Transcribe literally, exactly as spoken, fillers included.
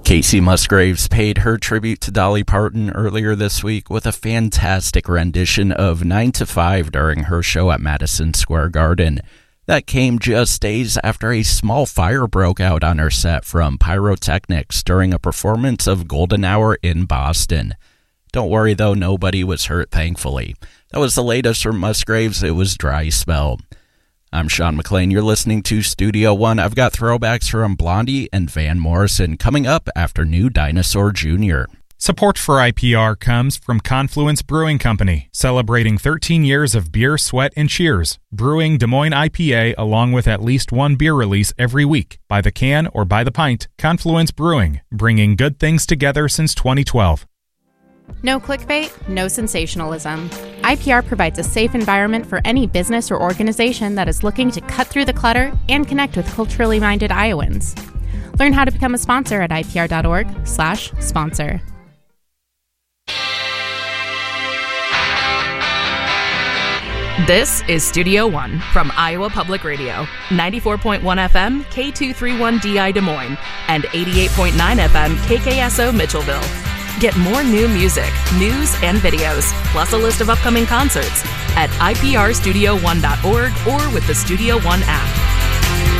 Kacey Musgraves paid her tribute to Dolly Parton earlier this week with a fantastic rendition of nine to five during her show at Madison Square Garden. That came just days after a small fire broke out on her set from pyrotechnics during a performance of Golden Hour in Boston. Don't worry though, nobody was hurt, thankfully. That was the latest from Musgraves. It was Dry Spell. I'm Sean McLean. You're listening to Studio One. I've got throwbacks from Blondie and Van Morrison coming up after New Dinosaur Junior Support for I P R comes from Confluence Brewing Company, celebrating thirteen years of beer, sweat, and cheers. Brewing Des Moines I P A along with at least one beer release every week. By the can or by the pint, Confluence Brewing, bringing good things together since twenty twelve. No clickbait, no sensationalism. I P R provides a safe environment for any business or organization that is looking to cut through the clutter and connect with culturally minded Iowans. Learn how to become a sponsor at ipr.org slash sponsor. This is Studio One from Iowa Public Radio, ninety-four point one F M, K two thirty-one D I Des Moines, and eighty-eight point nine F M, K K S O Mitchellville. Get more new music, news, and videos, plus a list of upcoming concerts at I P R studio one dot org or with the Studio One app.